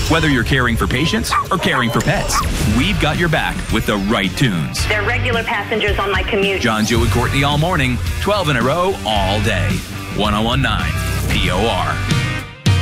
Whether you're caring for patients or caring for pets, we've got your back with the right tunes. They're regular passengers on my commute. John, Joe, and Courtney all morning, 12 in a row, all day. 101.9 POR.